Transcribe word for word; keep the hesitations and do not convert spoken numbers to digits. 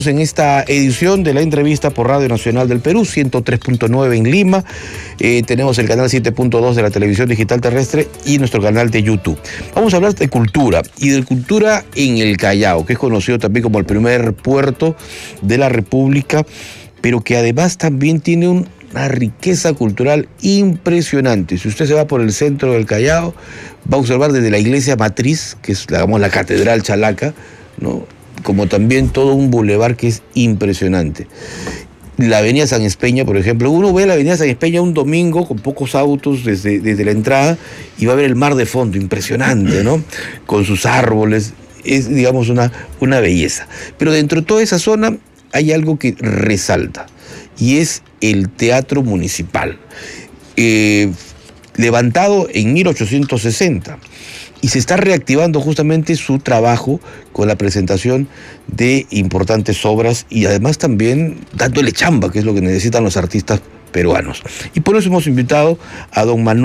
En esta edición de la entrevista por Radio Nacional del Perú, ciento tres punto nueve en Lima, eh, tenemos el canal siete punto dos de la televisión digital terrestre y nuestro canal de YouTube. Vamos a hablar de cultura, y de cultura en el Callao, que es conocido también como el primer puerto de la República, pero que además también tiene un, una riqueza cultural impresionante. Si usted se va por el centro del Callao, va a observar desde la iglesia matriz, que es digamos, la Catedral Chalaca, ¿no?, como también todo un bulevar que es impresionante. La avenida San Espeña, por ejemplo, uno ve la avenida San Espeña un domingo con pocos autos desde, desde la entrada y va a ver el mar de fondo, impresionante, ¿no?, con sus árboles, es digamos una, una belleza. Pero dentro de toda esa zona hay algo que resalta, y es el Teatro Municipal, eh, levantado en mil ochocientos sesenta. Y se está reactivando justamente su trabajo con la presentación de importantes obras y además también dándole chamba, que es lo que necesitan los artistas peruanos. Y por eso hemos invitado a don Manuel